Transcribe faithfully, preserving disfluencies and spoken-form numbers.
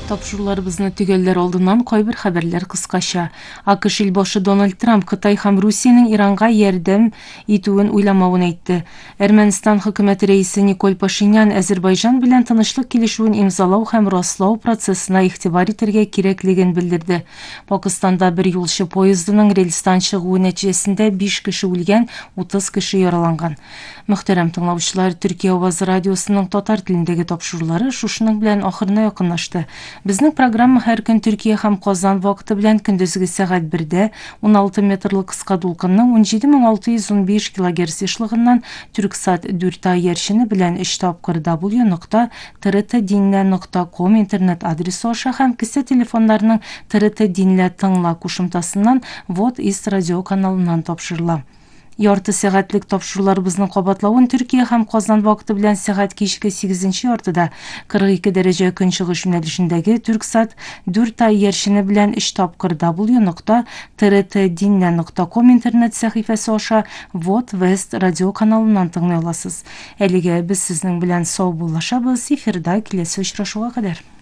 Тапшыруларыбызны төгәлләр алдыннан кайбер хәбәрләр кыскача. АКШ ил башы Дональд Трамп Кытай һәм Русиянең Иранга ярдәм итүен уйламавын әйтте. Әрмәнстан хөкүмәте рәисе Николь Пашинян Азербайҗан белән тынычлык килешүен имзалау һәм раслау процессына игътибар итәргә кирәклеген белдерде. Пакистанда бер юлчы поездының рельстан чыгуы нәтиҗәсендә биш кеше үлгән, утыз кеше яраланган. Мөхтәрәм тыңлаучылар, Төркия Аваз радиосының татар телендәге тапшырулары шушының белән ахырына якынлашты. Безнең программа һәр көн Төркия һәм Казан вакыты белән көндезге сәгать бердә ун алты метрлык кыска дулкынның ун җиде мең алты йөз ун биш килогерц ешлыгыннан Түрксат дүрт ай яршыны белән өч тапкыр дабл ю нокта тэ эр тэ динлә нокта ком интернет адресы аша һәм кесә телефоннарының тэ эр тэ динлә тыңла кушымтасыннан Вот из радио каналыннан тапшырыла. Ярты сәгатьлек тапшыруларыбызның кабатлавын Төркия һәм Казан вакыты белән сәгать кичке сигезенче яртыда кырык ике дәрәҗә көнчыгыш юнәлешендәге Түрксат дүрт ай яршыны белән өч тапкыр дабл ю нокта тэ эр тэ динлә нокта ком интернет сәхифәсе аша Вот Вест радио каналыннан тыңлый аласыз. Әлегә без сезнең белән сау булашабыз. Эфирда киләсе очрашуга кадәр.